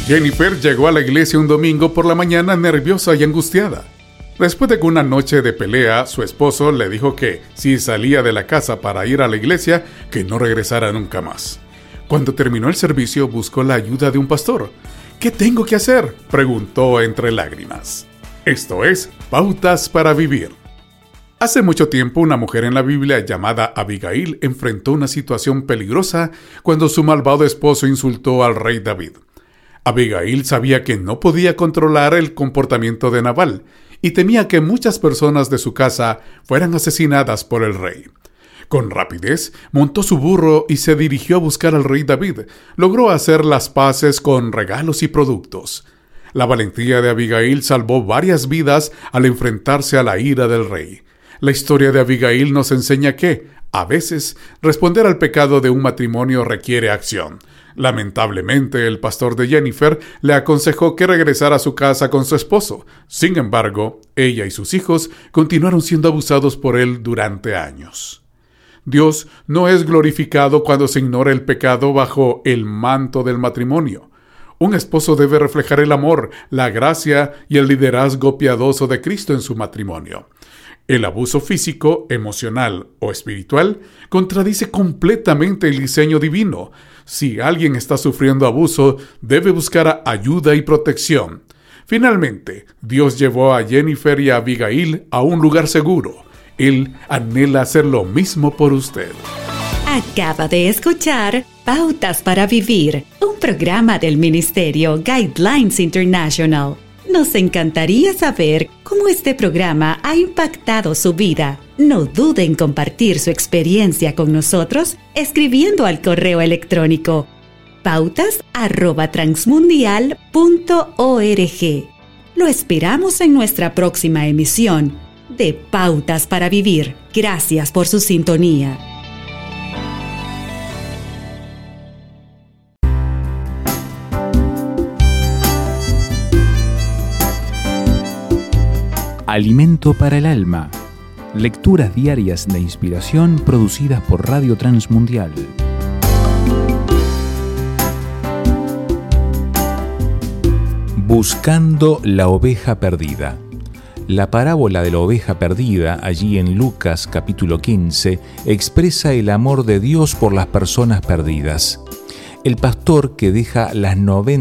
Jennifer llegó a la iglesia un domingo por la mañana nerviosa y angustiada. Después de una noche de pelea, su esposo le dijo que si salía de la casa para ir a la iglesia, que no regresara nunca más. Cuando terminó el servicio, buscó la ayuda de un pastor. ¿Qué tengo que hacer?, preguntó entre lágrimas. Esto es Pautas para Vivir. Hace mucho tiempo, una mujer en la Biblia llamada Abigail enfrentó una situación peligrosa cuando su malvado esposo insultó al rey David. Abigail sabía que no podía controlar el comportamiento de Nabal y temía que muchas personas de su casa fueran asesinadas por el rey. Con rapidez, montó su burro y se dirigió a buscar al rey David. Logró hacer las paces con regalos y productos. La valentía de Abigail salvó varias vidas al enfrentarse a la ira del rey. La historia de Abigail nos enseña que, a veces, responder al pecado de un matrimonio requiere acción. Lamentablemente, el pastor de Jennifer le aconsejó que regresara a su casa con su esposo. Sin embargo, ella y sus hijos continuaron siendo abusados por él durante años. Dios no es glorificado cuando se ignora el pecado bajo el manto del matrimonio. Un esposo debe reflejar el amor, la gracia y el liderazgo piadoso de Cristo en su matrimonio. El abuso físico, emocional o espiritual contradice completamente el diseño divino. Si alguien está sufriendo abuso, debe buscar ayuda y protección. Finalmente, Dios llevó a Jennifer y a Abigail a un lugar seguro. Él anhela hacer lo mismo por usted. Acaba de escuchar Pautas para Vivir, un programa del Ministerio Guidelines International. Nos encantaría saber cómo este programa ha impactado su vida. No dude en compartir su experiencia con nosotros escribiendo al correo electrónico pautas@transmundial.org. Lo esperamos en nuestra próxima emisión de Pautas para Vivir. Gracias por su sintonía. Alimento para el alma. Lecturas diarias de inspiración producidas por Radio Transmundial. Buscando la oveja perdida. La parábola de la oveja perdida, allí en Lucas capítulo 15, expresa el amor de Dios por las personas perdidas. El pastor que deja las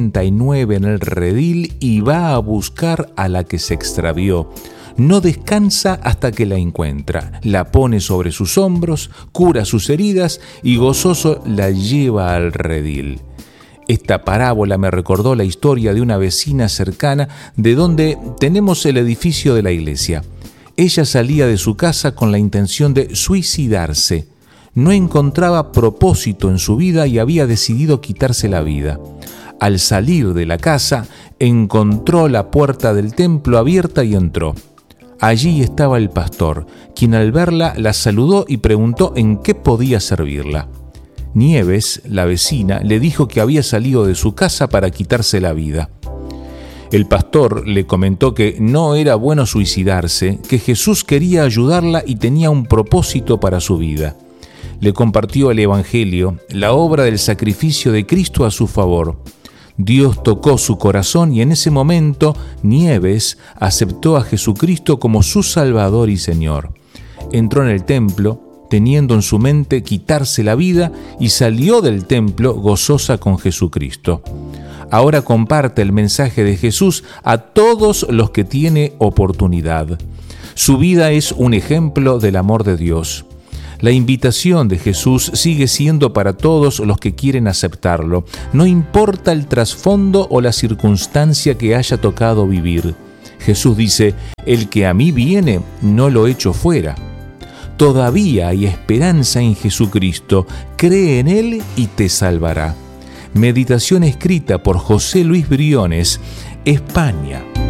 99 en el redil y va a buscar a la que se extravió. No descansa hasta que la encuentra, la pone sobre sus hombros, cura sus heridas y gozoso la lleva al redil. Esta parábola me recordó la historia de una vecina cercana de donde tenemos el edificio de la iglesia. Ella salía de su casa con la intención de suicidarse. No encontraba propósito en su vida y había decidido quitarse la vida. Al salir de la casa, encontró la puerta del templo abierta y entró. Allí estaba el pastor, quien al verla la saludó y preguntó en qué podía servirla. Nieves, la vecina, le dijo que había salido de su casa para quitarse la vida. El pastor le comentó que no era bueno suicidarse, que Jesús quería ayudarla y tenía un propósito para su vida. Le compartió el Evangelio, la obra del sacrificio de Cristo a su favor. Dios tocó su corazón y en ese momento Nieves aceptó a Jesucristo como su Salvador y Señor. Entró en el templo, teniendo en su mente quitarse la vida, y salió del templo gozosa con Jesucristo. Ahora comparte el mensaje de Jesús a todos los que tiene oportunidad. Su vida es un ejemplo del amor de Dios. La invitación de Jesús sigue siendo para todos los que quieren aceptarlo, no importa el trasfondo o la circunstancia que haya tocado vivir. Jesús dice: el que a mí viene, no lo echo fuera. Todavía hay esperanza en Jesucristo, cree en Él y te salvará. Meditación escrita por José Luis Briones, España.